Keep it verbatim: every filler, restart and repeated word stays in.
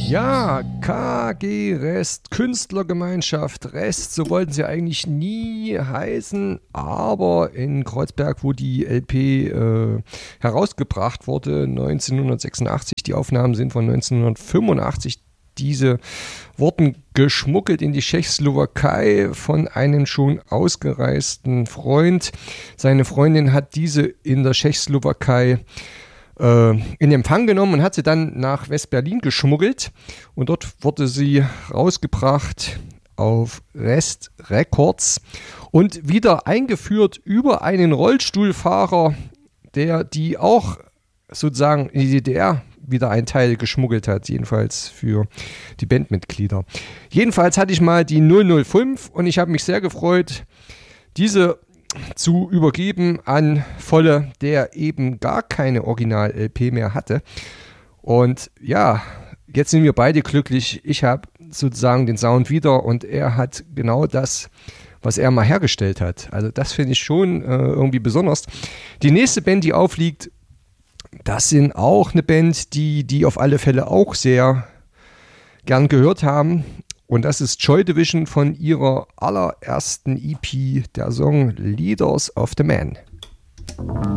Ja, K G Rest, Künstlergemeinschaft Rest, so wollten sie eigentlich nie heißen, aber in Kreuzberg, wo die L P äh, herausgebracht wurde, neunzehnhundertsechsundachtzig, die Aufnahmen sind von neunzehnhundertfünfundachtzig, diese wurden geschmuggelt in die Tschechoslowakei von einem schon ausgereisten Freund. Seine Freundin hat diese in der Tschechoslowakei in Empfang genommen und hat sie dann nach West-Berlin geschmuggelt und dort wurde sie rausgebracht auf Rest Records und wieder eingeführt über einen Rollstuhlfahrer, der die auch sozusagen in die D D R wieder einen Teil geschmuggelt hat, jedenfalls für die Bandmitglieder. Jedenfalls hatte ich mal die null null fünf und ich habe mich sehr gefreut, diese zu übergeben an Volle, der eben gar keine Original-L P mehr hatte. Und ja, jetzt sind wir beide glücklich. Ich habe sozusagen den Sound wieder und er hat genau das, was er mal hergestellt hat. Also das finde ich schon äh, irgendwie besonders. Die nächste Band, die aufliegt, das sind auch eine Band, die, die auf alle Fälle auch sehr gern gehört haben. Und das ist Joy Division von ihrer allerersten E P, der Song Leaders of the Man.